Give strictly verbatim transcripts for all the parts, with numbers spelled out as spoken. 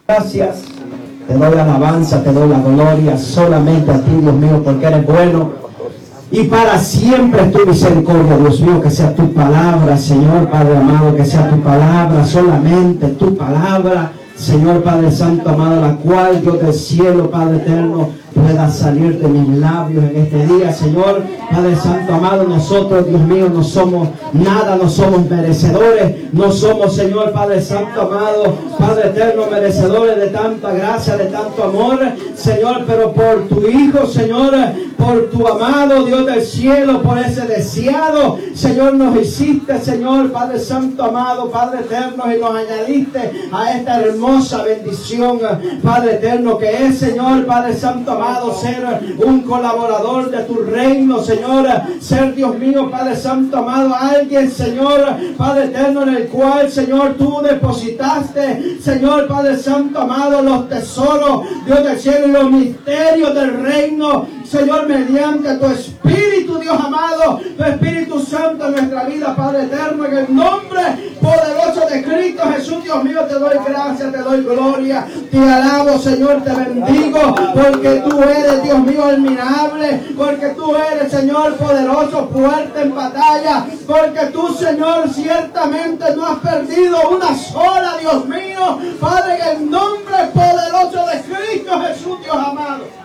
Gracias, te doy alabanza, te doy la gloria solamente a ti, Dios mío, porque eres bueno y para siempre es tu misericordia, Dios mío. Que sea tu palabra, Señor Padre amado, que sea tu palabra, solamente tu palabra, Señor Padre Santo amado, la cual Dios del cielo, Padre eterno, pueda salir de mis labios en este día, Señor Padre Santo amado. Nosotros, Dios mío, no somos nada, no somos merecedores, no somos, Señor Padre Santo amado, Padre eterno, merecedores de tanta gracia, de tanto amor, Señor, pero por tu Hijo, Señor, por tu amado Dios del cielo, por ese deseado, Señor, nos hiciste, Señor Padre Santo amado, Padre eterno, y nos añadiste a esta hermosa bendición, Padre eterno, que es, Señor Padre Santo amado, ser un colaborador de tu reino, Señor, ser, Dios mío, Padre Santo amado, alguien, Señor Padre eterno, en el cual, Señor, tú depositaste, Señor Padre Santo amado, los tesoros, Dios del cielo, y los misterios del reino, Señor, mediante tu Espíritu, Dios amado, tu Espíritu Santo en nuestra vida, Padre eterno, en el nombre poderoso de Cristo Jesús, Dios mío, te doy gracias, te doy gloria, te alabo, Señor, te bendigo, porque tú eres, Dios mío, admirable, porque tú eres, Señor, poderoso, fuerte en batalla, porque tú, Señor, ciertamente no has perdido una sola, Dios mío, Padre, en el nombre poderoso de Cristo Jesús, Dios amado.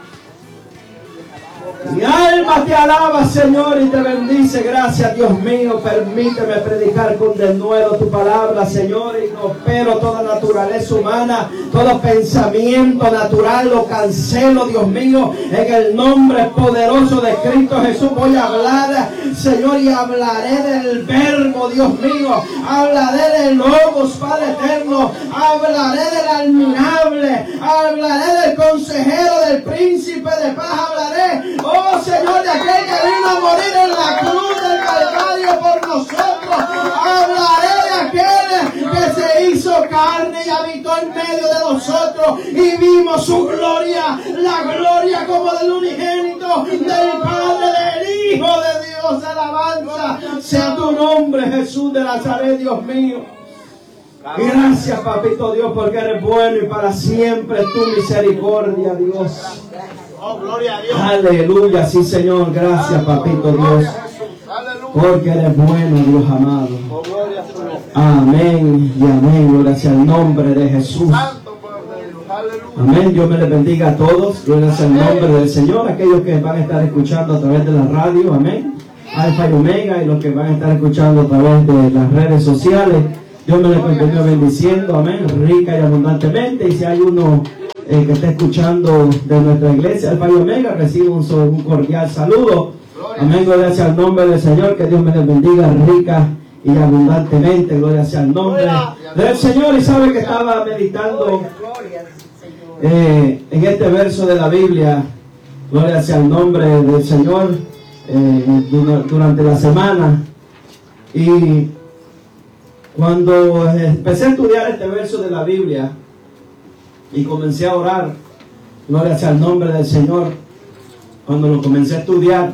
Mi alma te alaba, Señor, y te bendice. Gracias, Dios mío. Permíteme predicar con denuedo tu palabra, Señor, y no pero toda naturaleza humana, todo pensamiento natural lo cancelo, Dios mío, en el nombre poderoso de Cristo Jesús. Voy a hablar, Señor, y hablaré del verbo, Dios mío. Hablaré del logos, Padre eterno. Hablaré del admirable. Hablaré del consejero, del príncipe de paz. Hablaré, oh Señor, de aquel que vino a morir en la cruz del Calvario por nosotros. Hablaré de aquel que se hizo carne y habitó en medio de nosotros y vimos su gloria, la gloria como del unigénito del Padre, del Hijo de Dios. Alabanza sea tu nombre, Jesús de Nazaret, Dios mío. Gracias, papito Dios, porque eres bueno y para siempre tu misericordia, Dios. Oh, gloria a Dios. Aleluya, sí, Señor. Gracias, papito Dios, porque eres bueno, Dios amado. Amén y amén. Gloria sea el nombre de Jesús. Amén. Dios me les bendiga a todos. Gloria sea el nombre del Señor. Aquellos que van a estar escuchando a través de la radio, amén, Alfa y Omega, y los que van a estar escuchando a través de las redes sociales, Dios me les continúe bendiciendo, amén, rica y abundantemente. Y si hay uno eh, que está escuchando de nuestra iglesia, Alfa y Omega, recibe un, un cordial saludo. Amén, gloria sea el nombre del Señor. Que Dios me les bendiga rica y abundantemente. Gloria sea el nombre del Señor. Y sabe que estaba meditando eh, en este verso de la Biblia. Gloria sea el nombre del Señor eh, durante la semana. Y cuando empecé a estudiar este verso de la Biblia y comencé a orar, gloria sea el nombre del Señor, cuando lo comencé a estudiar,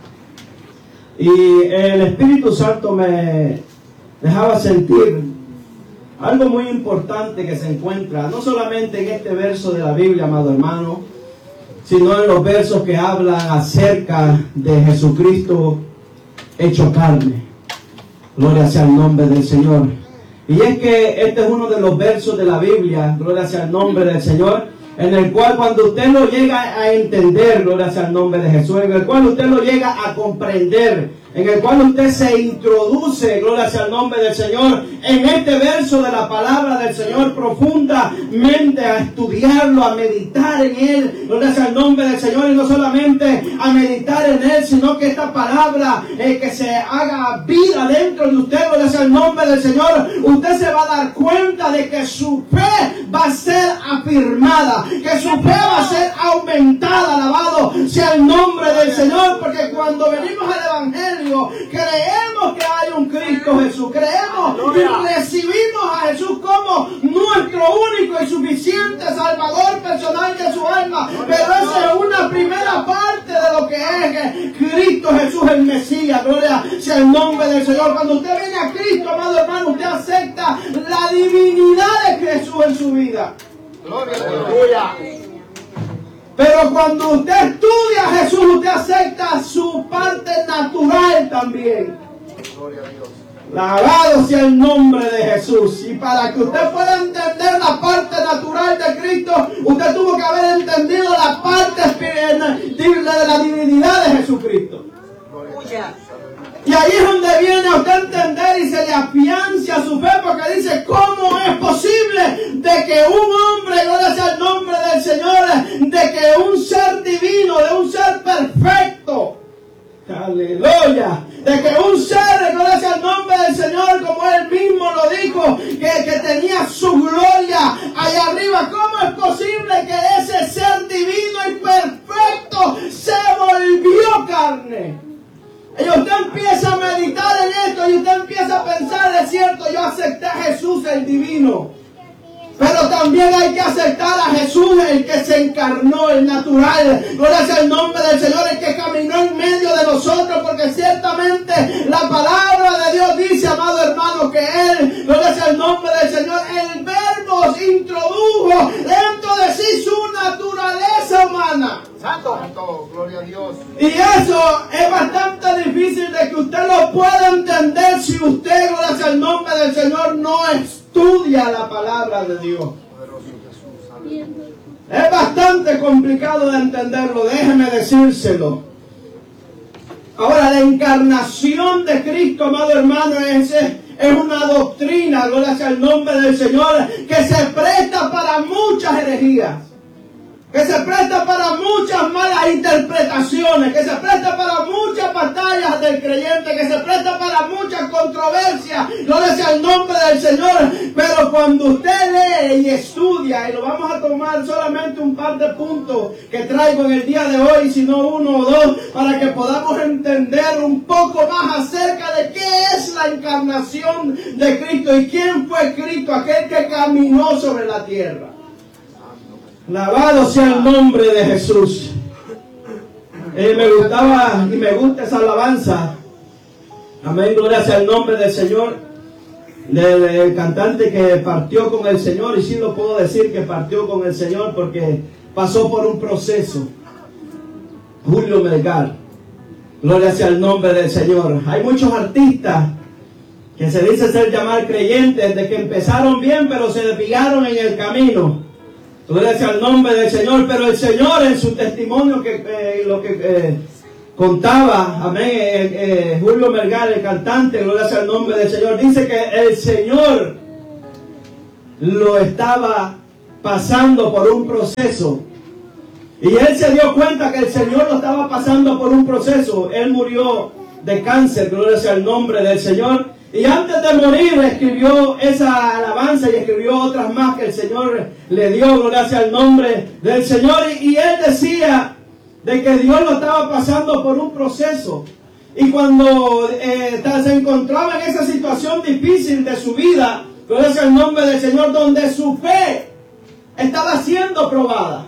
y el Espíritu Santo me dejaba sentir algo muy importante que se encuentra no solamente en este verso de la Biblia, amado hermano, sino en los versos que hablan acerca de Jesucristo hecho carne. Gloria sea el nombre del Señor. Y es que este es uno de los versos de la Biblia, gloria sea el nombre del Señor, en el cual cuando usted lo llega a entender, gloria sea el nombre de Jesús, en el cual usted lo llega a comprender, en el cual usted se introduce, gloria sea el nombre del Señor, en este verso de la palabra del Señor profundamente, a estudiarlo, a meditar en él, gloria sea el nombre del Señor, y no solamente a meditar en él, sino que esta palabra eh, que se haga vida dentro de usted, gloria sea el nombre del Señor. Usted se va a dar cuenta de que su fe va a ser afirmada, que su fe va a ser aumentada. Alabado sea el nombre del Señor, porque cuando venimos al Evangelio creemos que hay un Cristo Jesús, creemos y recibimos a Jesús como nuestro único y suficiente Salvador personal de su alma, pero esa es una primera parte de lo que es Cristo Jesús el Mesías. Gloria sea el nombre del Señor. Cuando usted viene a Cristo, amado hermano, usted acepta la divinidad de Jesús en su vida. Aleluya. Pero cuando usted estudia a Jesús, usted acepta su parte natural también. Gloria a Dios. Alabado sea el nombre de Jesús. Y para que usted pueda entender la parte natural de Cristo, usted tuvo que haber entendido la parte espiritual de la divinidad de Jesucristo. Aleluya. Y ahí es donde viene a usted a entender y se le afianza su fe, porque dice, ¿cómo es posible de que un hombre, gloria sea el nombre del Señor, de que un ser divino, de un ser perfecto, aleluya, de que un ser, gloria sea el nombre del Señor, como él mismo lo dijo, que, que tenía su gloria allá arriba, ¿cómo es posible que ese ser divino y perfecto se volvió carne? Y usted empieza a meditar en esto y usted empieza a pensar, es cierto, yo acepté a Jesús el divino, pero también hay que aceptar a Jesús el que se encarnó, el natural, gloria sea el nombre del Señor, el que caminó en medio de nosotros, porque ciertamente la palabra de Dios dice, amado hermano, que Él, gloria sea el nombre del Señor, el verbo introdujo dentro de sí su naturaleza humana. Santo, Santo, gloria a Dios. Y eso es bastante difícil de que usted lo pueda entender si usted, gloria sea el nombre del Señor, no estudia la palabra de Dios. Es bastante complicado de entenderlo, déjeme decírselo. Ahora, la encarnación de Cristo, amado hermano, es, es una doctrina, gloria sea el nombre del Señor, que se presta para muchas herejías, que se presta para muchas malas interpretaciones, que se presta para muchas batallas del creyente, que se presta para muchas controversias, gloria sea el nombre del Señor. Pero cuando usted lee y estudia, y lo vamos a tomar solamente un par de puntos que traigo en el día de hoy, si no uno o dos, para que podamos entender un poco más acerca de qué es la encarnación de Cristo y quién fue Cristo, aquel que caminó sobre la tierra. Alabado sea el nombre de Jesús. Eh, me gustaba y me gusta esa alabanza. Amén, gloria sea el nombre del Señor. Del, del cantante que partió con el Señor, y sí lo puedo decir que partió con el Señor porque pasó por un proceso. Julio Melgar. Gloria sea el nombre del Señor. Hay muchos artistas que se dice ser llamar creyentes, de que empezaron bien pero se desviaron en el camino. Gloria sea el nombre del Señor, pero el Señor en su testimonio, que eh, lo que eh, contaba, amén, eh, eh, Julio Melgar, el cantante, gloria sea el nombre del Señor, dice que el Señor lo estaba pasando por un proceso, y él se dio cuenta que el Señor lo estaba pasando por un proceso. Él murió de cáncer, gloria sea el nombre del Señor. Y antes de morir escribió esa alabanza y escribió otras más que el Señor le dio, gloria sea el nombre del Señor. Y, y él decía de que Dios lo estaba pasando por un proceso. Y cuando eh, se encontraba en esa situación difícil de su vida, gloria sea el nombre del Señor, donde su fe estaba siendo probada.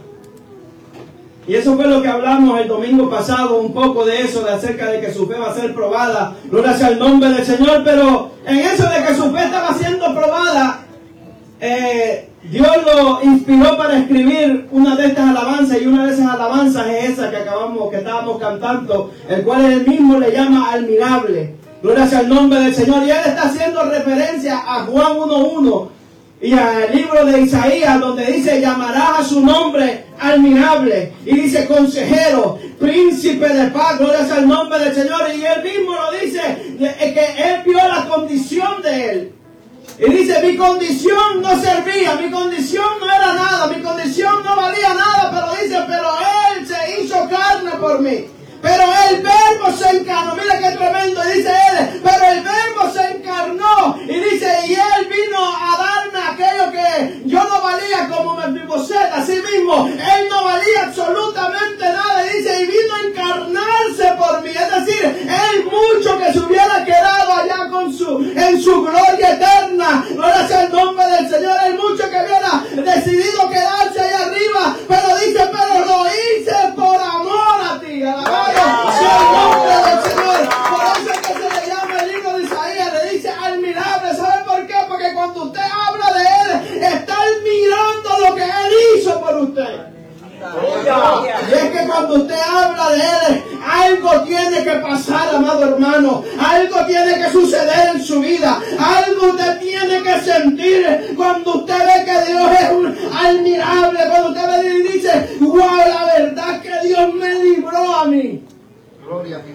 Y eso fue lo que hablamos el domingo pasado, un poco de eso, de acerca de que su fe va a ser probada, gloria sea el nombre del Señor. Pero en eso de que su fe estaba siendo probada, eh, Dios lo inspiró para escribir una de estas alabanzas, y una de esas alabanzas es esa que acabamos, que estábamos cantando, el cual él mismo le llama admirable. Gloria sea el nombre del Señor. Y él está haciendo referencia a Juan uno uno y al libro de Isaías, donde dice, llamarás a su nombre admirable, y dice consejero, príncipe de paz, gloria sea el nombre del Señor. Y él mismo lo dice, que él vio la condición de él, y dice, mi condición no servía, mi condición no era nada, mi condición no valía nada, pero dice, pero él se hizo carne por mí. Pero el verbo se encarnó, mira qué tremendo, y dice él, pero el verbo se encarnó, y dice, y él vino a darme aquello que yo no valía, como Mefiboset, así mismo, él no valía absolutamente nada, y dice, y vino a encarnarse por mí, es decir, él mucho que se hubiera quedado allá con su, en su gloria eterna, gloria sea el nombre del Señor, él mucho que hubiera decidido quedarse allá arriba, pero dice, pero lo hice por amor a ti, alabado sea el nombre del Señor. Por eso es que se le llama el libro de Isaías, le dice admirable. ¿Sabe por qué? Porque cuando usted habla de él, está admirando lo que él usted. Y es que cuando usted habla de Él, algo tiene que pasar, amado hermano. Algo tiene que suceder en su vida. Algo usted tiene que sentir cuando usted ve que Dios es un admirable. Cuando usted ve y dice, wow, la verdad que Dios me libró a mí. Gloria a Dios.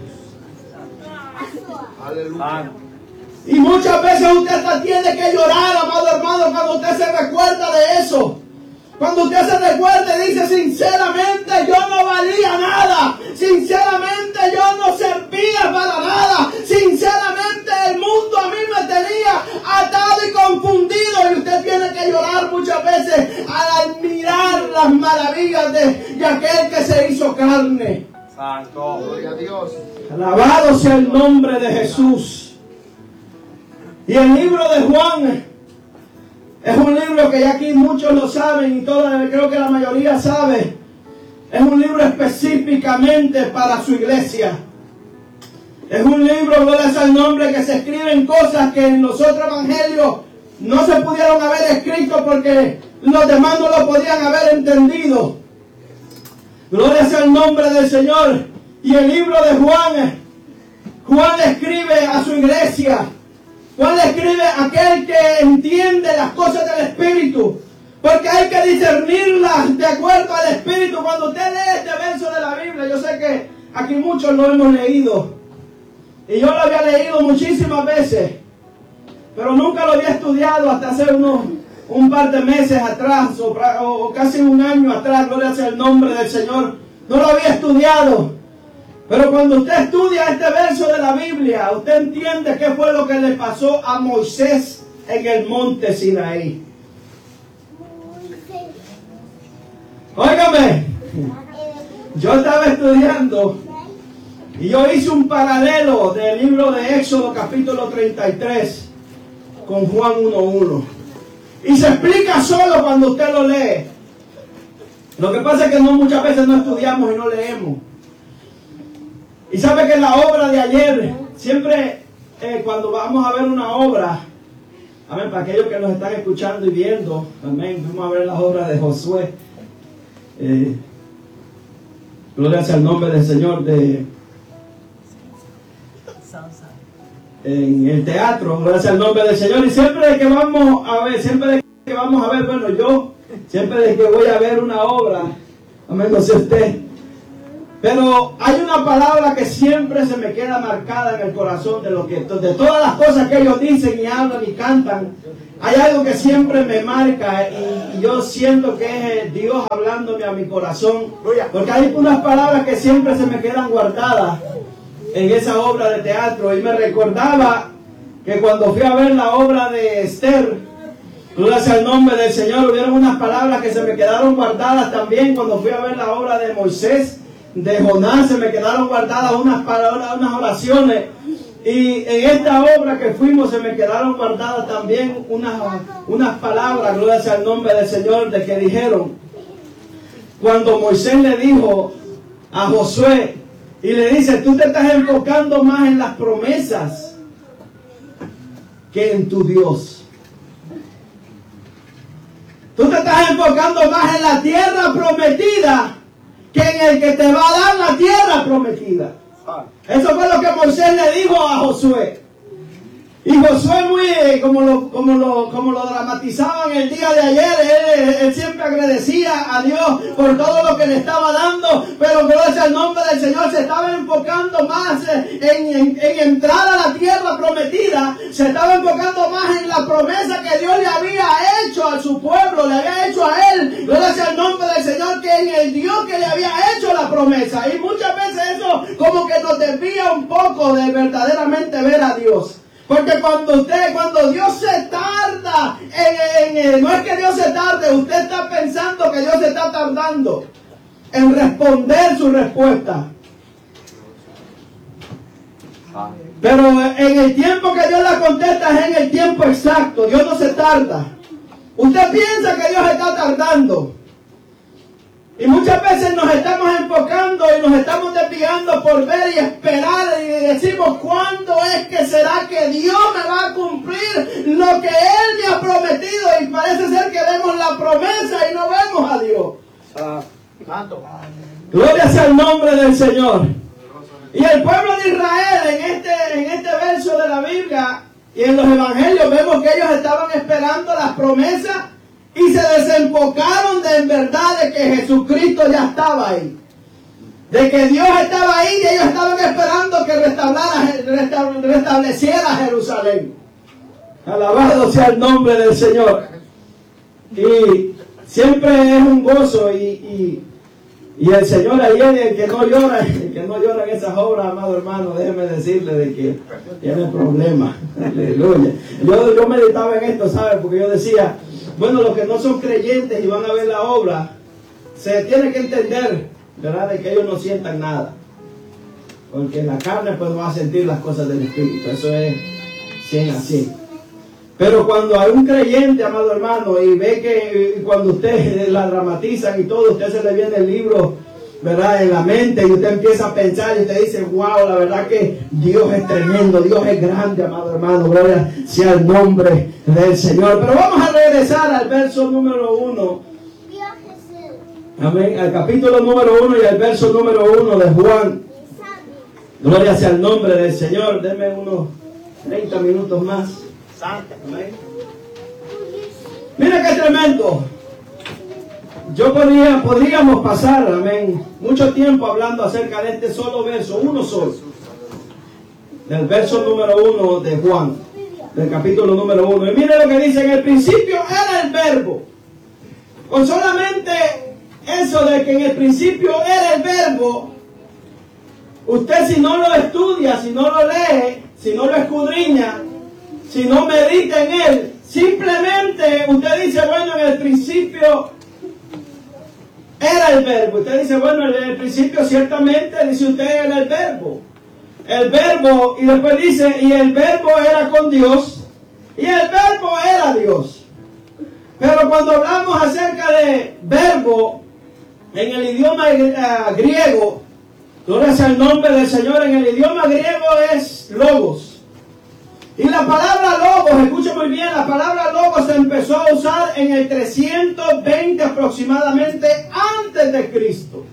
Aleluya. Y muchas veces usted hasta tiene que llorar, amado hermano, cuando usted se recuerda de eso. Cuando usted se recuerda y dice, sinceramente yo no valía nada. Sinceramente yo no servía para nada. Sinceramente el mundo a mí me tenía atado y confundido. Y usted tiene que llorar muchas veces al admirar las maravillas de, de aquel que se hizo carne. Santo. Gloria a Dios. Alabado sea el nombre de Jesús. Y el libro de Juan es un libro que ya aquí muchos lo saben y todo, creo que la mayoría sabe. Es un libro específicamente para su iglesia. Es un libro, gloria sea el nombre, que se escriben cosas que en los otros evangelios no se pudieron haber escrito porque los demás no lo podían haber entendido. Gloria sea el nombre del Señor. Y el libro de Juan, Juan le escribe a su iglesia. Juan le escribe a aquel que entiende las cosas del Espíritu. Porque hay que discernirlas de acuerdo al Espíritu. Cuando usted lee este verso de la Biblia, yo sé que aquí muchos lo hemos leído. Y yo lo había leído muchísimas veces. Pero nunca lo había estudiado hasta hace unos, un par de meses atrás. O, o casi un año atrás, gloria sea el nombre del Señor. No lo había estudiado. Pero cuando usted estudia este verso de la Biblia, usted entiende qué fue lo que le pasó a Moisés en el monte Sinaí. Óigame, yo estaba estudiando y yo hice un paralelo del libro de Éxodo capítulo treinta y tres con Juan uno uno. Y se explica solo cuando usted lo lee. Lo que pasa es que no, muchas veces no estudiamos y no leemos. Y sabe que la obra de ayer, siempre eh, cuando vamos a ver una obra, amén, para aquellos que nos están escuchando y viendo, amén, vamos a ver las obras de Josué. Eh, gloria sea el nombre del Señor de en el teatro, gloria sea el nombre del Señor. Y siempre que vamos a ver, siempre que vamos a ver, bueno, yo, siempre que voy a ver una obra, amén, no sé usted, pero hay una palabra que siempre se me queda marcada en el corazón de lo que, de todas las cosas que ellos dicen y hablan y cantan. Hay algo que siempre me marca y, y yo siento que es Dios hablándome a mi corazón. Porque hay unas palabras que siempre se me quedan guardadas en esa obra de teatro. Y me recordaba que cuando fui a ver la obra de Esther, gloria sea el nombre del Señor, hubieron unas palabras que se me quedaron guardadas también cuando fui a ver la obra de Moisés, de Jonás, se me quedaron guardadas unas palabras, unas oraciones. Y en esta obra que fuimos se me quedaron guardadas también unas, unas palabras, gloria sea el nombre del Señor, de que dijeron, cuando Moisés le dijo a Josué, y le dice, tú te estás enfocando más en las promesas que en tu Dios. Tú te estás enfocando más en la tierra prometida que en el que te va a dar la tierra prometida. Eso fue lo que Moisés le dijo a Josué. Y Josué, muy como lo, como lo, como lo dramatizaban el día de ayer, él, él siempre agradecía a Dios por todo lo que le estaba dando, pero gracias al nombre del Señor se estaba enfocando más en, en, en entrar a la tierra prometida, se estaba enfocando más en la promesa que Dios le había hecho a su pueblo, le había hecho a él, gracias al nombre del Señor, que en el Dios que le había hecho la promesa. Y muchas veces eso como que nos desvía un poco de verdaderamente ver a Dios. Porque cuando usted, cuando Dios se tarda, en, en, en, no es que Dios se tarde, usted está pensando que Dios se está tardando en responder su respuesta. Pero en el tiempo que Dios la contesta es en el tiempo exacto, Dios no se tarda. Usted piensa que Dios está tardando. Y muchas veces nos estamos enfocando y nos estamos desviando por ver y esperar y decimos, ¿cuándo es que será que Dios me va a cumplir lo que Él me ha prometido? Y parece ser que vemos la promesa y no vemos a Dios. Santo. Gloria sea el nombre del Señor. Y el pueblo de Israel en este, en este verso de la Biblia y en los evangelios vemos que ellos estaban esperando las promesas y se desenfocaron de en verdad de que Jesucristo ya estaba ahí. De que Dios estaba ahí y ellos estaban esperando que restaurara, restableciera Jerusalén. Alabado sea el nombre del Señor. Y siempre es un gozo y, y, y el Señor ahí es el que no llora, el que no llora en esas obras, amado hermano, déjeme decirle de que tiene problemas. Aleluya. Yo, yo meditaba en esto, ¿sabe? Porque yo decía, bueno, los que no son creyentes y van a ver la obra, se tiene que entender, ¿verdad? De que ellos no sientan nada. Porque la carne pues va a sentir las cosas del Espíritu. Eso es cien a cien. Pero cuando hay un creyente, amado hermano, y ve que cuando usted la dramatizan y todo, usted se le viene el libro, ¿verdad?, en la mente y usted empieza a pensar y usted dice, wow, la verdad que Dios es tremendo, Dios es grande, amado hermano, gloria sea el nombre del Señor. Pero vamos a regresar al verso número uno. Amén, al capítulo número uno y al verso número uno de Juan. Gloria sea el nombre del Señor. Denme unos treinta minutos más. Amén. Mira qué tremendo. Yo podría, podríamos pasar, amén, mucho tiempo hablando acerca de este solo verso, uno solo. Del verso número uno de Juan, del capítulo número uno. Y mire lo que dice, en el principio era el verbo. Con solamente eso de que en el principio era el verbo, usted si no lo estudia, si no lo lee, si no lo escudriña, si no medita en él, simplemente usted dice, bueno, en el principio era el verbo. Usted dice, bueno, en el principio ciertamente, dice usted, era el verbo. El verbo, y después dice, y el verbo era con Dios, y el verbo era Dios. Pero cuando hablamos acerca de verbo, en el idioma uh, griego, gloria sea el nombre del Señor, en el idioma griego es logos. Y la palabra logos, escuche muy bien, la palabra logos se empezó a usar en el trescientos veinte aproximadamente antes de Cristo.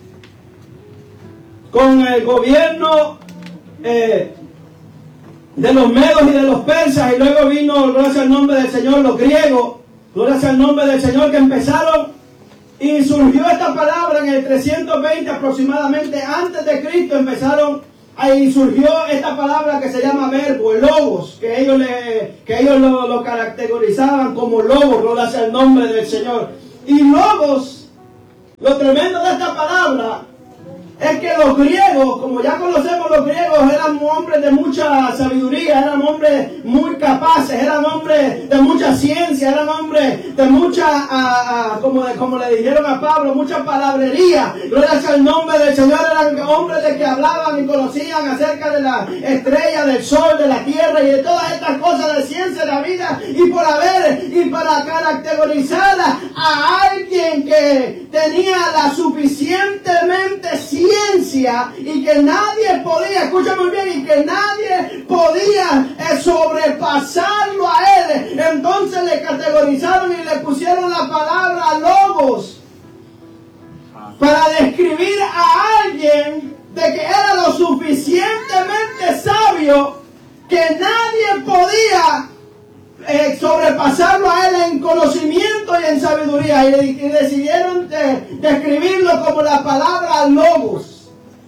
Con el gobierno eh, de los medos y de los persas, y luego vino, gloria sea el nombre del Señor, los griegos, gloria sea el nombre del Señor, que empezaron, y surgió esta palabra en el trescientos veinte aproximadamente antes de Cristo, empezaron. Ahí surgió esta palabra que se llama verbo, el logos, que ellos, le, que ellos lo, lo caracterizaban como logos, gloria sea el nombre del Señor. Y logos, lo tremendo de esta palabra es que los griegos, como ya conocemos, los griegos eran hombres de mucha sabiduría, eran hombres muy capaces, eran hombres de mucha ciencia, eran hombres de mucha, uh, uh, como, de, como le dijeron a Pablo, mucha palabrería. Gloria sea el nombre del Señor, eran hombres de que hablaban y conocían acerca de la estrella, del sol, de la tierra y de todas estas cosas de ciencia, de la vida y por haber, y para caracterizar a alguien que tenía la suficientemente ciencia y que nadie podía, escucha muy bien, y que nadie podía eh, sobrepasarlo a él. Entonces le categorizaron y le pusieron la palabra logos para describir a alguien de que era lo suficientemente sabio que nadie podía Eh, sobrepasarlo a él en conocimiento y en sabiduría, y, y decidieron de, describirlo como la palabra logos.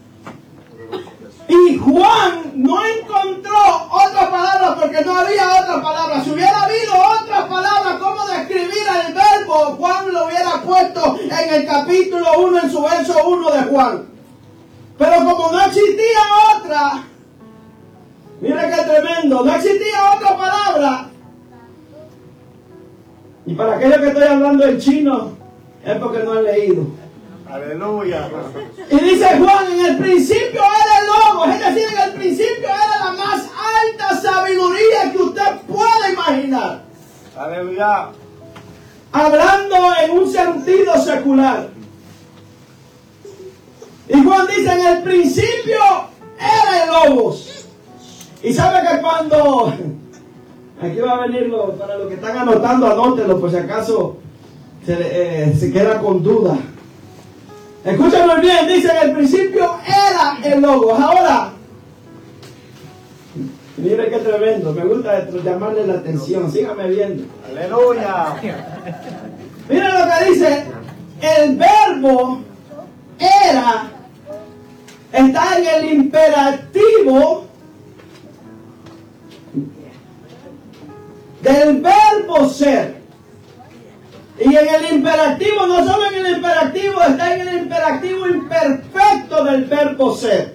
Y Juan no encontró otra palabra porque no había otra palabra. Si hubiera habido otra palabra como describir el verbo, Juan lo hubiera puesto en el capítulo uno, en su verso uno de Juan. Pero como no existía otra, mira qué tremendo, no existía otra palabra. Y para aquellos que estoy hablando en chino, es porque no he leído. Aleluya. Y dice Juan, en el principio era el logos, es decir, en el principio era la más alta sabiduría que usted puede imaginar. Aleluya. Hablando en un sentido secular. Y Juan dice, en el principio era el logos. Y sabe que cuando... Aquí va a venirlo, para los que están anotando, anótenlo por si acaso se, eh, se queda con duda. Escúchame bien, dice en el principio era el Logos. Ahora, mire qué tremendo, me gusta esto, llamarle la atención, sígame viendo. Aleluya. Mira lo que dice, el verbo era, está en el imperativo del verbo ser. Y en el imperativo, no solo en el imperativo, está en el imperativo imperfecto del verbo ser.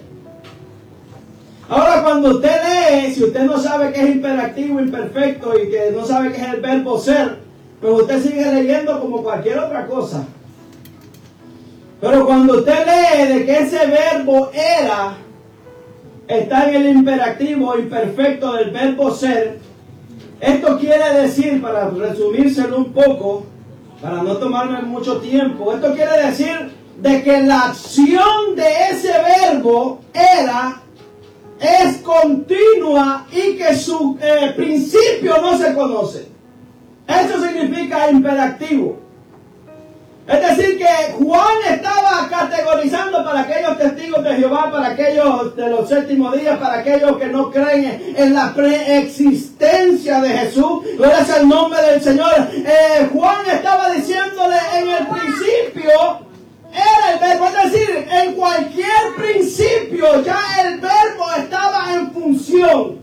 Ahora cuando usted lee, si usted no sabe qué es imperativo imperfecto y que no sabe qué es el verbo ser, pues usted sigue leyendo como cualquier otra cosa. Pero cuando usted lee de que ese verbo era, está en el imperativo imperfecto del verbo ser, esto quiere decir, para resumírselo un poco, para no tomarme mucho tiempo, esto quiere decir de que la acción de ese verbo era, es continua y que su eh, principio no se conoce. Eso significa imperativo. Es decir, que Juan estaba categorizando para aquellos testigos de Jehová, para aquellos de los séptimos días, para aquellos que no creen en la preexistencia de Jesús. Gloria sea el nombre del Señor. Eh, Juan estaba diciéndole en el principio era el verbo, es decir, en cualquier principio ya el verbo estaba en función.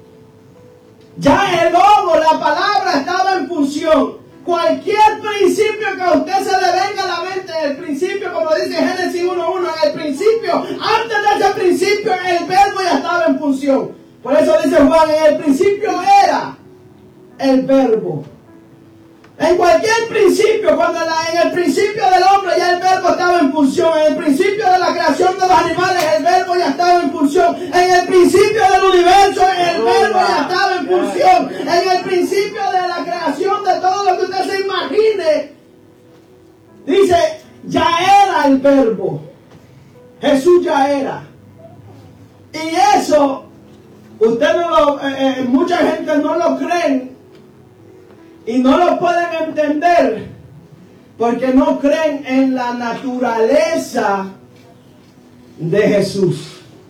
Ya el logo, la palabra estaba en función. Cualquier principio que a usted se le venga a la mente, el principio, como dice Génesis uno uno, en el principio, antes de ese principio, el verbo ya estaba en función. Por eso dice Juan, en el principio era el verbo. En cualquier principio, cuando la, en el principio del hombre ya el verbo estaba en función. En el principio de la creación de los animales, el verbo ya estaba en función. En el principio del universo, el verbo ya estaba en función. En el principio de la creación de todo lo que usted se imagine, dice, ya era el verbo. Jesús ya era. Y eso, usted no lo, eh, eh, mucha gente no lo cree. Y no lo pueden entender porque no creen en la naturaleza de Jesús.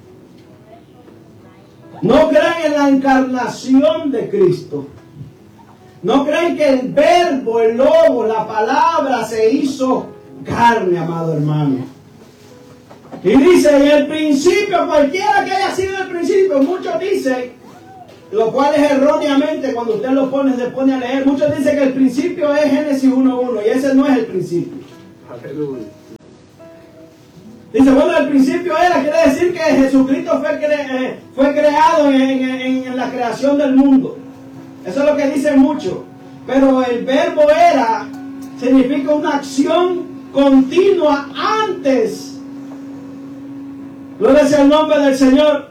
No creen en la encarnación de Cristo. No creen que el verbo, el logo, la palabra se hizo carne, amado hermano. Y dice, en el principio, cualquiera que haya sido el principio, muchos dicen, lo cual es erróneamente, cuando usted lo pone, se pone a leer. Muchos dicen que el principio es Génesis uno uno y ese no es el principio. Aleluya. Dice, bueno, el principio era, quiere decir que Jesucristo fue, cre, eh, fue creado en, en, en la creación del mundo. Eso es lo que dicen muchos. Pero el verbo era, significa una acción continua antes. Gloria sea el nombre del Señor.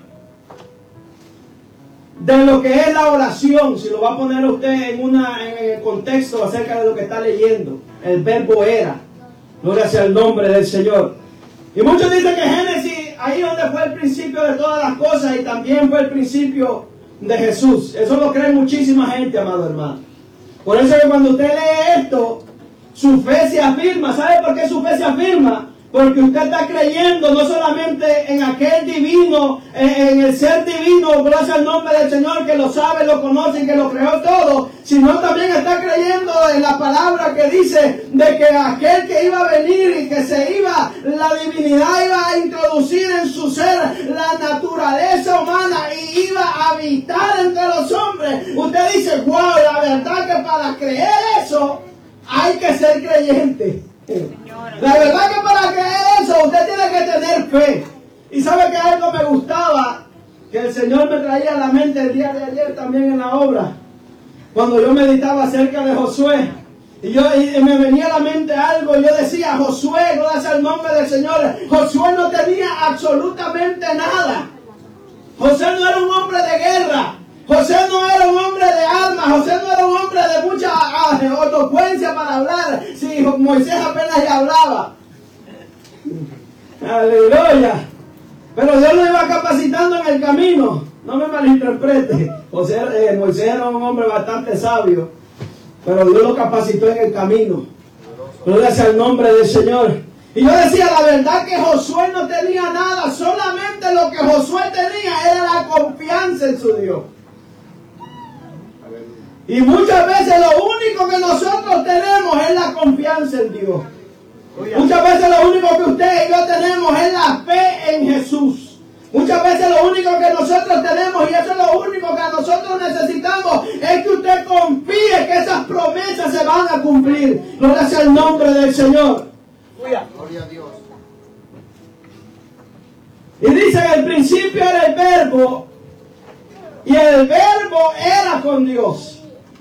De lo que es la oración, si lo va a poner usted en, una, en el contexto acerca de lo que está leyendo, el verbo era. Gloria sea el nombre del Señor. Y muchos dicen que Génesis, ahí donde fue el principio de todas las cosas y también fue el principio de Jesús. Eso lo cree muchísima gente, amado hermano. Por eso que cuando usted lee esto, su fe se afirma. ¿Sabe por qué su fe se afirma? Porque usted está creyendo no solamente en aquel divino, en el ser divino, gracias al nombre del Señor, que lo sabe, lo conoce y que lo creó todo, sino también está creyendo en la palabra que dice de que aquel que iba a venir y que se iba, la divinidad iba a introducir en su ser la naturaleza humana y iba a habitar entre los hombres. Usted dice, wow, la verdad que para creer eso hay que ser creyente. La verdad que para creer eso usted tiene que tener fe. Y sabe que algo me gustaba, que el Señor me traía a la mente el día de ayer también en la obra, cuando yo meditaba acerca de Josué. Y, yo, y me venía a la mente algo, y yo decía, Josué, gracias al nombre del Señor, Josué no tenía absolutamente nada. José no era un hombre de guerra. José no era un hombre de armas, José no era un hombre de mucha uh, elocuencia para hablar, si Moisés apenas ya hablaba. Aleluya. Pero Dios lo iba capacitando en el camino, no me malinterprete. José, eh, Moisés era un hombre bastante sabio, pero Dios lo capacitó en el camino. Gloria sea el nombre del Señor. Y yo decía, la verdad que Josué no tenía nada, solamente lo que Josué tenía era la confianza en su Dios. Y muchas veces lo único que nosotros tenemos es la confianza en Dios. Muchas veces lo único que usted y yo tenemos es la fe en Jesús. Muchas veces lo único que nosotros tenemos, y eso es lo único que nosotros necesitamos, es que usted confíe que esas promesas se van a cumplir. Gloria sea el nombre del Señor. Gloria a Dios. Y dice que el principio era el verbo, y el verbo era con Dios.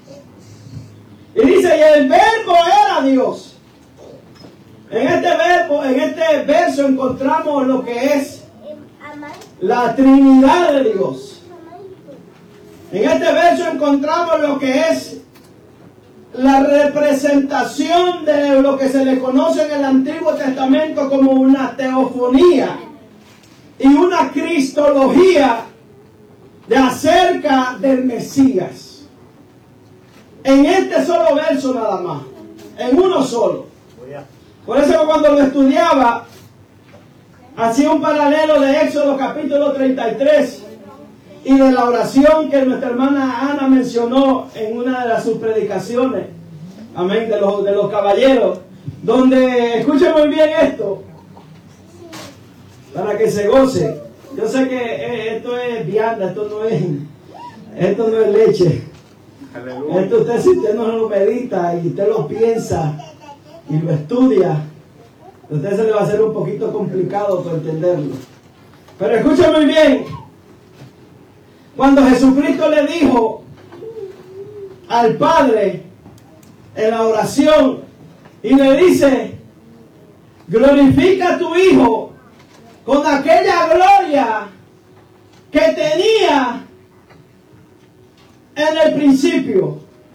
Y dice, y el verbo era Dios. En este verbo, en este verso encontramos lo que es la Trinidad de Dios. En este verso encontramos lo que es la representación de lo que se le conoce en el Antiguo Testamento como una teofonía y una cristología de acerca del Mesías. En este solo verso nada más, en uno solo. Por eso cuando lo estudiaba, hacía un paralelo de Éxodo capítulo treinta y tres y de la oración que nuestra hermana Ana mencionó en una de las sus predicaciones, amén, de los, de los caballeros, donde, escuchen muy bien esto, para que se goce. Yo sé que esto es vianda, esto no es, esto no es leche. Aleluya. Esto usted, si usted no lo medita y usted lo piensa y lo estudia, a usted se le va a hacer un poquito complicado para entenderlo. Pero escuchen muy bien. Cuando Jesucristo le dijo al Padre en la oración y le dice, glorifica a tu Hijo con aquella gloria que tenía en el principio.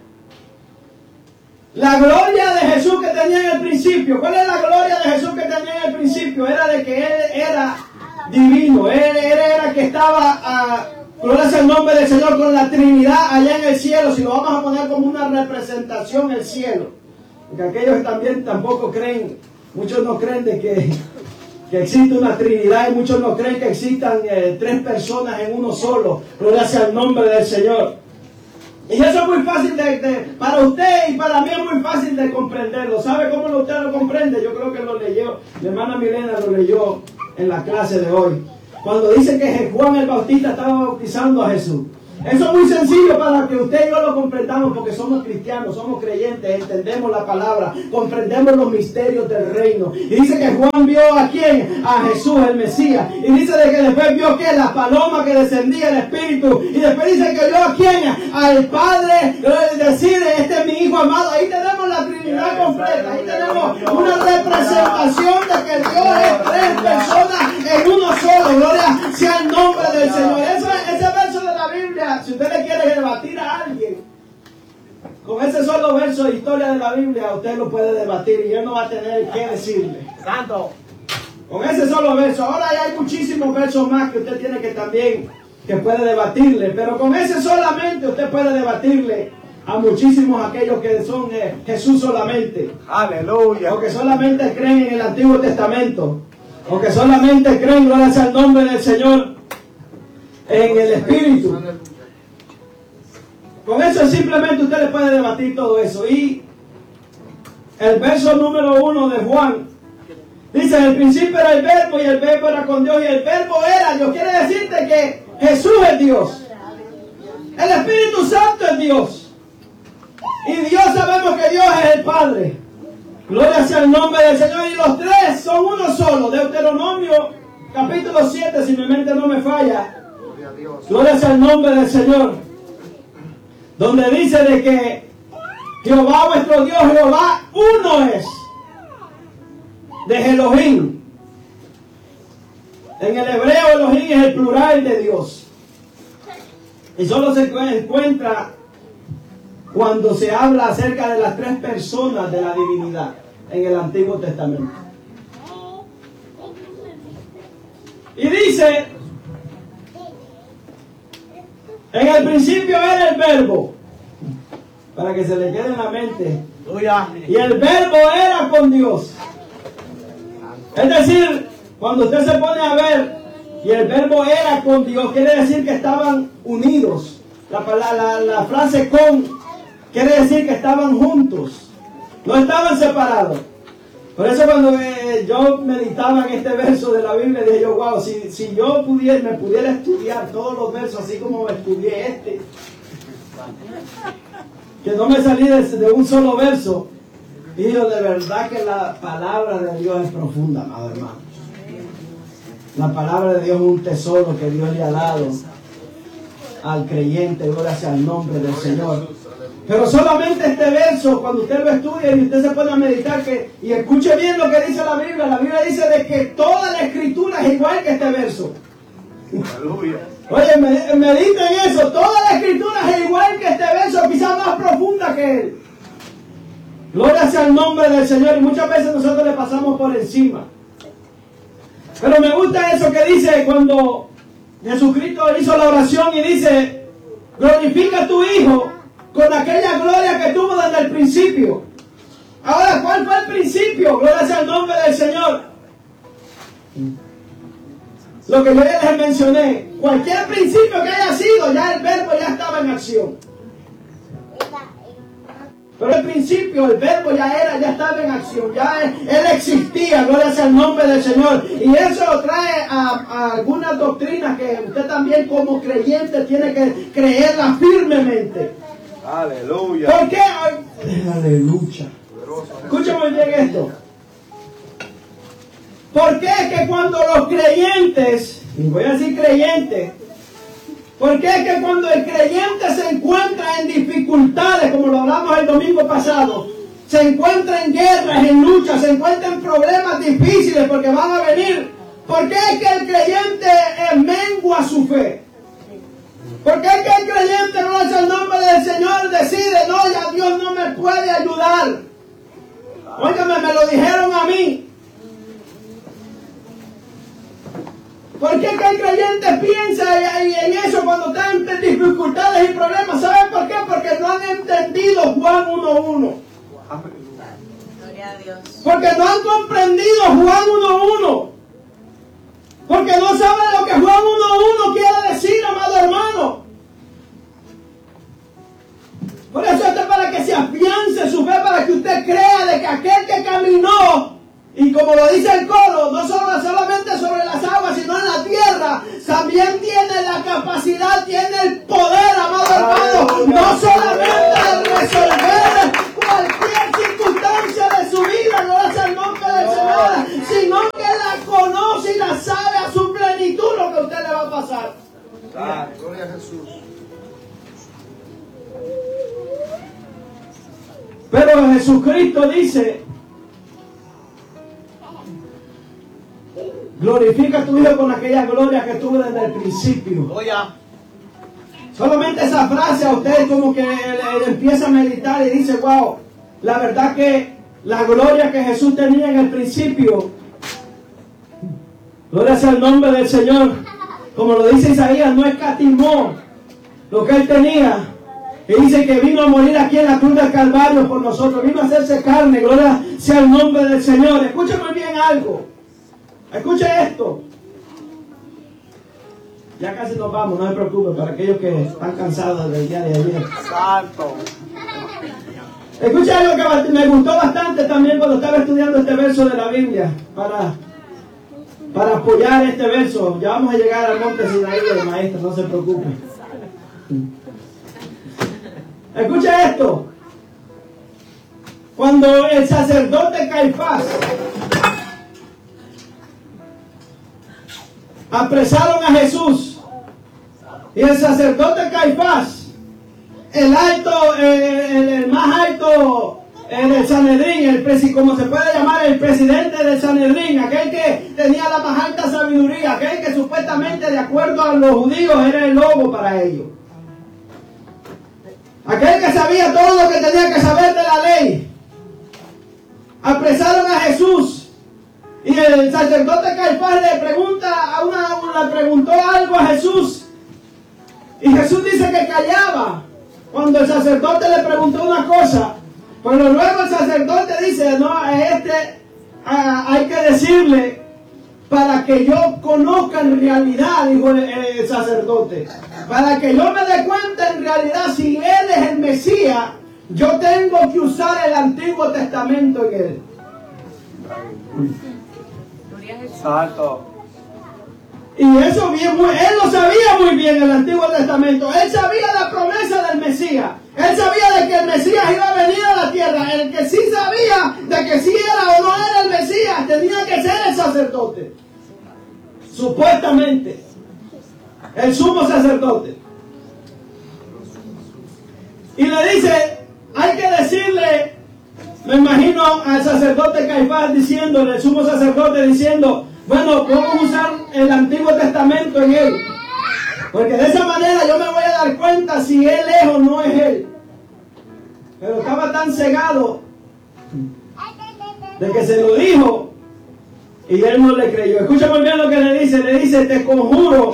La gloria de Jesús que tenía en el principio. ¿Cuál es la gloria de Jesús que tenía en el principio? Era de que Él era divino. Él, él era que estaba, a, gloria sea el nombre del Señor, con la Trinidad allá en el cielo. Si lo vamos a poner como una representación el cielo. Porque aquellos también tampoco creen, muchos no creen de que, que existe una Trinidad, y muchos no creen que existan eh, tres personas en uno solo. Gloria sea el nombre del Señor. Y eso es muy fácil de, de, para usted y para mí es muy fácil de comprenderlo. ¿Sabe cómo usted lo comprende? Yo creo que lo leyó, mi hermana Milena lo leyó en la clase de hoy. Cuando dice que Juan el Bautista estaba bautizando a Jesús. Eso es muy sencillo para que usted y yo lo comprendamos, porque somos cristianos, somos creyentes, entendemos la palabra, comprendemos los misterios del reino. Y dice que Juan vio a quién, a Jesús el Mesías. Y dice de que después vio que la paloma que descendía el Espíritu. Y después dice que vio a quién, al Padre, decir, este es mi Hijo amado. Ahí tenemos la Trinidad completa, ahí tenemos una representación de que Dios es tres personas en uno solo. Gloria sea el nombre del Señor. Eso, ese verso de la Biblia, si usted le quiere debatir a alguien con ese solo verso de historia de la Biblia, usted lo puede debatir y él no va a tener que decirle. Santo. Con ese solo verso. Ahora hay muchísimos versos más que usted tiene que también que puede debatirle, pero con ese solamente usted puede debatirle a muchísimos aquellos que son eh, Jesús solamente. Aleluya. O que solamente creen en el Antiguo Testamento. O que solamente creen, gloria sea el nombre del Señor, en el Espíritu. Con eso simplemente usted le puede debatir todo eso. Y el verso número uno de Juan dice: en el principio era el verbo, y el verbo era con Dios, y el verbo era Dios. Quiere decirte que Jesús es Dios, el Espíritu Santo es Dios, y Dios, sabemos que Dios es el Padre. Gloria sea el nombre del Señor. Y los tres son uno solo. Deuteronomio capítulo siete, si mi mente no me falla, gloria sea el nombre del Señor, donde dice de que Jehová vuestro Dios, Jehová uno es, de Elohim. En el hebreo Elohim es el plural de Dios, y solo se encuentra cuando se habla acerca de las tres personas de la divinidad en el Antiguo Testamento. Y dice: en el principio era el verbo, para que se le quede en la mente, y el verbo era con Dios, Es decir, cuando usted se pone a ver, y el verbo era con Dios, quiere decir que estaban unidos. La, la, la, la frase con quiere decir que estaban juntos, no estaban separados. Por eso cuando eh, yo meditaba en este verso de la Biblia, dije yo, wow, si, si yo pudiera, me pudiera estudiar todos los versos así como estudié este, que no me salí de, de un solo verso. Y yo, de verdad que la palabra de Dios es profunda, amado hermano. La palabra de Dios es un tesoro que Dios le ha dado al creyente, gloria sea el nombre del Señor. Pero solamente este verso, cuando usted lo estudia y usted se pone a meditar, que, y escuche bien lo que dice la Biblia, la Biblia dice de que toda la escritura es igual que este verso. Aleluya. Oye, mediten eso, toda la escritura es igual que este verso, quizás más profunda que él. Gloria sea el nombre del Señor, y muchas veces nosotros le pasamos por encima. Pero me gusta eso que dice cuando Jesucristo hizo la oración y dice, glorifica a tu Hijo con aquella gloria que tuvo desde el principio. Ahora, ¿cuál fue el principio? Gloria sea el nombre del Señor. Lo que yo ya les mencioné, cualquier principio que haya sido, ya el verbo ya estaba en acción. Pero al principio el verbo ya era, ya estaba en acción, ya él, él existía, gloria sea el nombre del Señor. Y eso trae a, a algunas doctrinas que usted también como creyente tiene que creerla firmemente. Aleluya. ¿Por qué? Aleluya. Escucha muy bien esto. ¿Por qué es que cuando los creyentes, y voy a decir creyentes, ¿por qué es que cuando el creyente se encuentra en dificultades, como lo hablamos el domingo pasado, se encuentra en guerras, en luchas, se encuentra en problemas difíciles porque van a venir? ¿Por qué es que el creyente eh, mengua su fe? ¿Por qué es que el creyente, no es el nombre del Señor, decide, no, ya Dios no me puede ayudar? Óigame, me lo dijeron a mí. ¿Por qué es que el creyente piensa en eso cuando está en dificultades y problemas? ¿Saben por qué? Porque no han entendido Juan uno uno. Gloria a Dios. Porque no han comprendido Juan uno uno. Porque no saben lo que Juan uno uno quiere decir, amado hermano. Por eso esto es para que se afiance su fe, para que usted crea de que aquel que caminó, y como lo dice el coro, no solo, solamente sobre las aguas, sino en la tierra, también tiene la capacidad, tiene el poder, amado hermano, no solamente de resolver cualquier circunstancia de su vida, no es el nombre del Señor, sino que la conoce y la sabe a su plenitud lo que a usted le va a pasar. Gloria a Jesús. Pero Jesucristo dice, glorifica a tu Hijo con aquella gloria que tuvo desde el principio. Solamente esa frase a usted como que él empieza a meditar y dice, wow, la verdad que la gloria que Jesús tenía en el principio, gloria sea el nombre del Señor, como lo dice Isaías, no escatimó lo que él tenía. Y dice que vino a morir aquí en la cruz del Calvario por nosotros, vino a hacerse carne, gloria sea el nombre del Señor. Escuche muy bien algo. Escuche esto. Ya casi nos vamos, no se preocupe, para aquellos que están cansados del día de ayer. Santo. Escuche algo que me gustó bastante también cuando estaba estudiando este verso de la Biblia, para, para apoyar este verso. Ya vamos a llegar al monte Sinaí del maestro, no se preocupe. Escuche esto. Cuando el sacerdote Caifás apresaron a Jesús, y el sacerdote Caifás, el alto, eh, el, el más alto eh, del Sanedrín, el presi, como se puede llamar, el presidente del Sanedrín, aquel que tenía la más alta sabiduría, aquel que supuestamente, de acuerdo a los judíos, era el lobo para ellos, aquel que sabía todo lo que tenía que saber de la ley. Apresaron a Jesús. Y el sacerdote Caifás le pregunta a una, le preguntó algo a Jesús. Y Jesús dice que callaba cuando el sacerdote le preguntó una cosa. Pero luego el sacerdote dice, no, a este, ah, hay que decirle, para que yo conozca en realidad, dijo el, el sacerdote, para que yo me dé cuenta en realidad si Él es el Mesías, yo tengo que usar el Antiguo Testamento en Él. Santo. Y eso bien, muy, él lo sabía muy bien en el Antiguo Testamento. Él sabía la promesa del Mesías. Él sabía de que el Mesías iba a venir a la tierra. El que sí sabía de que sí era o no era el Mesías tenía que ser el sacerdote. Supuestamente. El sumo sacerdote. Y le dice, hay que decirle, me imagino al sacerdote Caifás diciéndole, el sumo sacerdote diciendo, bueno, vamos a usar el Antiguo Testamento en él. Porque de esa manera yo me voy a dar cuenta si él es o no es él. Pero estaba tan cegado de que se lo dijo y él no le creyó. Escucha muy bien lo que le dice. Le dice, te conjuro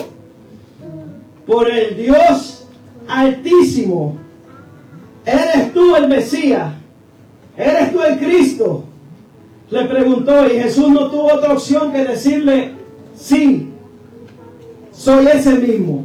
por el Dios Altísimo. ¿Eres tú el Mesías? ¿Eres tú el Cristo? Le preguntó y Jesús no tuvo otra opción que decirle, sí, soy ese mismo.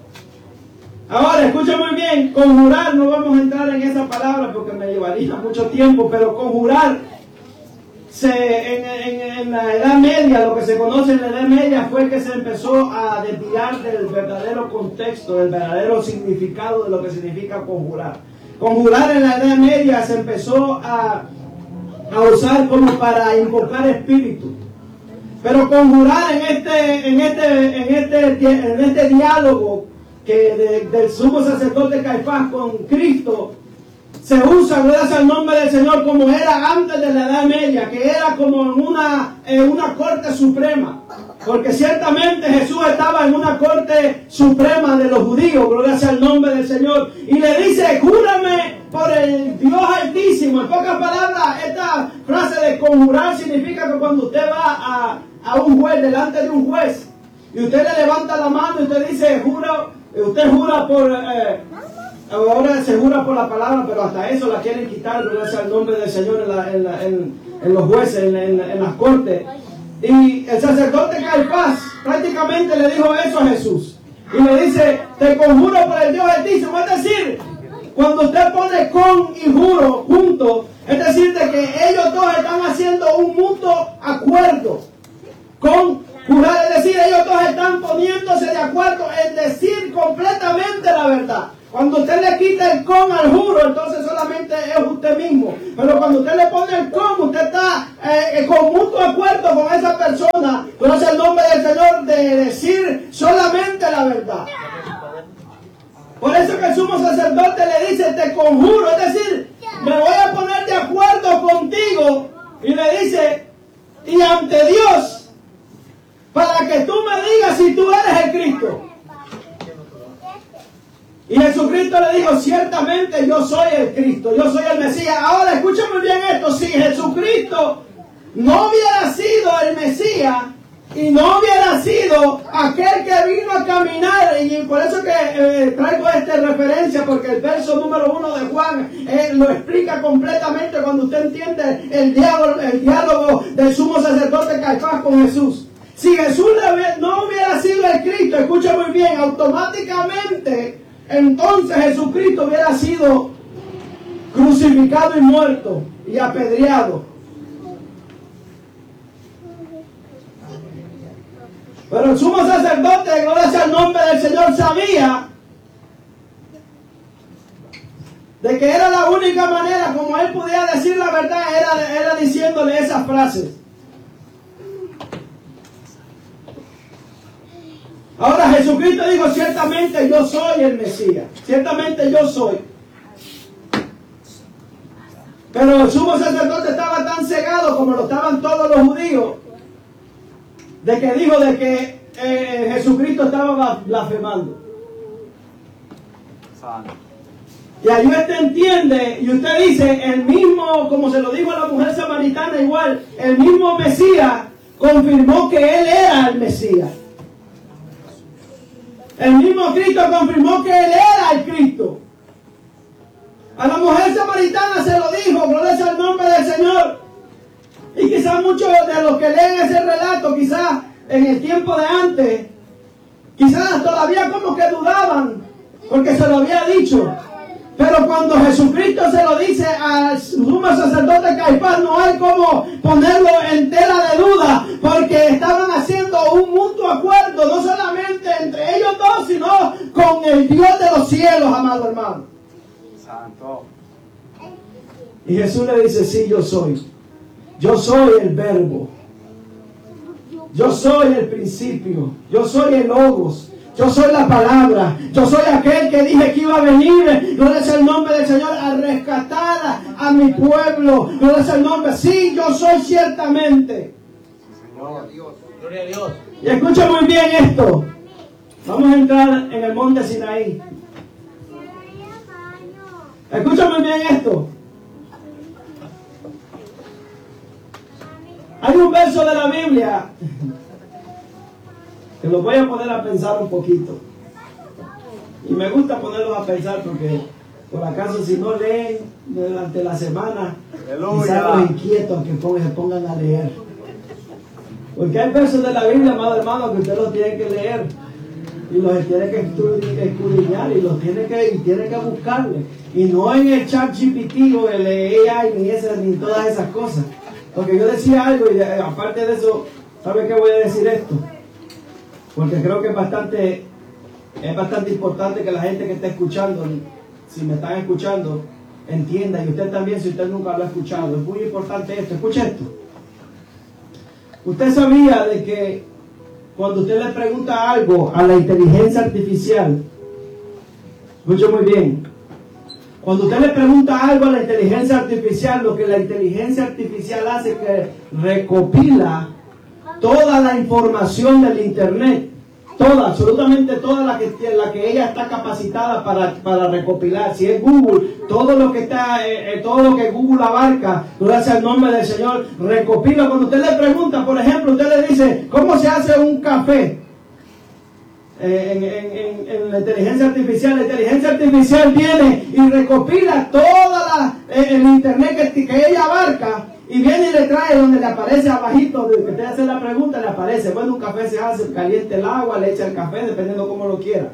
Ahora, escucha muy bien, conjurar, no vamos a entrar en esa palabra porque me llevaría mucho tiempo, pero conjurar, se, en, en, en la Edad Media, lo que se conoce en la Edad Media fue que se empezó a desviar del verdadero contexto, del verdadero significado de lo que significa conjurar. Conjurar en la Edad Media se empezó a... a usar como para invocar espíritu. Pero conjurar en este, en este, en este, en este diálogo que de, del sumo sacerdote Caifás con Cristo se usa, gracias al nombre del Señor, como era antes de la Edad Media, que era como en una, en una corte suprema. Porque ciertamente Jesús estaba en una corte suprema de los judíos, gloria sea el nombre del Señor. Y le dice, júrame por el Dios Altísimo. En pocas palabras, esta frase de conjurar significa que cuando usted va a, a un juez, delante de un juez, y usted le levanta la mano y usted dice, jura, usted jura por... Eh, ahora se jura por la palabra, pero hasta eso la quieren quitar, gloria sea el nombre del Señor en, la, en, la, en, en los jueces, en, en, en las cortes. Y el sacerdote Caifás prácticamente le dijo eso a Jesús. Y le dice, te conjuro por el Dios Altísimo. Es decir, cuando usted pone con y juro juntos, es decir, de que ellos dos están haciendo un mutuo acuerdo. Con jurar, es decir, ellos dos están poniéndose de acuerdo en decir completamente la verdad. Cuando usted le quita el con al juro, entonces solamente es usted mismo. Pero cuando usted le pone el con, usted está eh, con mutuo acuerdo con esa persona. Conoce el nombre del Señor de decir solamente la verdad. Por eso que el sumo sacerdote le dice, te conjuro, es decir, me voy a poner de acuerdo contigo. Y le dice, y ante Dios, para que tú me digas si tú eres el Cristo. Y Jesucristo le dijo, ciertamente yo soy el Cristo, yo soy el Mesías. Ahora escúchame bien esto, si Jesucristo no hubiera sido el Mesías y no hubiera sido aquel que vino a caminar, y por eso que eh, traigo esta referencia, porque el verso número uno de Juan eh, lo explica completamente cuando usted entiende el diálogo, el diálogo del sumo sacerdote Caifás con Jesús. Si Jesús no hubiera sido el Cristo, escucha muy bien, automáticamente entonces Jesucristo hubiera sido crucificado y muerto y apedreado. Pero el sumo sacerdote, gloria sea el nombre del Señor, sabía de que era la única manera como él podía decir la verdad, era, era diciéndole esas frases. Ahora Jesucristo dijo, ciertamente yo soy el Mesías, ciertamente yo soy. Pero el sumo sacerdote estaba tan cegado como lo estaban todos los judíos, de que dijo de que eh, Jesucristo estaba blasfemando. Y ahí usted entiende, y usted dice, el mismo, como se lo dijo a la mujer samaritana igual, el mismo Mesías confirmó que él era el Mesías. El mismo Cristo confirmó que él era el Cristo. A la mujer samaritana se lo dijo, gloria al nombre del Señor. Y quizás muchos de los que leen ese relato, quizás en el tiempo de antes, quizás todavía como que dudaban, porque se lo había dicho. Pero cuando Jesucristo se lo dice al sumo sacerdote Caifás, no hay como ponerlo en tela de duda, porque estaban haciendo un mutuo acuerdo, no solamente entre ellos dos, sino con el Dios de los cielos, amado hermano. Santo. Y Jesús le dice, sí, yo soy. Yo soy el verbo. Yo soy el principio. Yo soy el logos. Yo soy la palabra. Yo soy aquel que dije que iba a venir. Gloria sea el nombre del Señor a rescatar a, a mi pueblo. Gloria sea el nombre. Sí, yo soy ciertamente. Gloria a Dios. Gloria a Dios. Y escucha muy bien esto. Vamos a entrar en el monte Sinaí. Escucha muy bien esto. Hay un verso de la Biblia que los voy a poner a pensar un poquito. Y me gusta ponerlos a pensar porque, por acaso, si no leen durante la semana, quizás los inquietos que se pongan a leer. Porque hay versos de la Biblia, amado hermano, que usted los tiene que leer. Y los tiene que escudriñar y los tiene que, y tiene que buscarle. Y no en el chat G P T o el A I ni, esas, ni todas esas cosas. Porque yo decía algo y de, aparte de eso, ¿sabe qué voy a decir esto? Porque creo que es bastante, es bastante importante que la gente que está escuchando, si me están escuchando, entienda. Y usted también, si usted nunca lo ha escuchado. Es muy importante esto. Escuche esto. Usted sabía de que cuando usted le pregunta algo a la inteligencia artificial, escuche muy bien, cuando usted le pregunta algo a la inteligencia artificial, lo que la inteligencia artificial hace es que recopila toda la información del internet, toda, absolutamente toda la que, la que ella está capacitada para, para recopilar. Si es Google, todo lo que está, eh, todo lo que Google abarca, gracias al nombre del Señor, recopila. Cuando usted le pregunta, por ejemplo, usted le dice, ¿cómo se hace un café? Eh, en, en, en, en la inteligencia artificial, la inteligencia artificial viene y recopila toda la, eh, el internet que, que ella abarca, y viene y le trae donde le aparece abajito, de que usted hace la pregunta, le aparece, bueno, un café se hace, caliente el agua, le echa el café, dependiendo cómo lo quiera.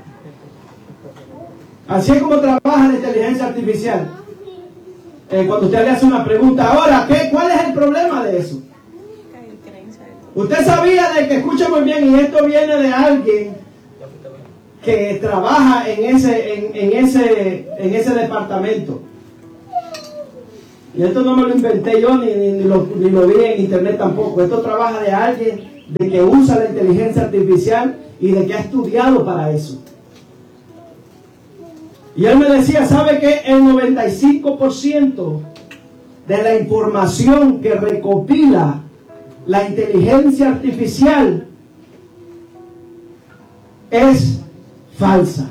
Así es como trabaja la inteligencia artificial. Eh, cuando usted le hace una pregunta, ahora, ¿qué, ¿cuál es el problema de eso? Usted sabía de que, escucha muy bien, y esto viene de alguien que trabaja en ese, en, en ese, en ese departamento. Y esto no me lo inventé yo, ni, ni, ni, lo, ni lo vi en internet tampoco. Esto trabaja de alguien de que usa la inteligencia artificial y de que ha estudiado para eso. Y él me decía, ¿sabe qué? El noventa y cinco por ciento de la información que recopila la inteligencia artificial es falsa.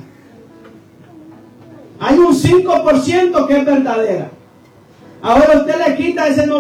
Hay un cinco por ciento que es verdadera. Ahora usted le quita ese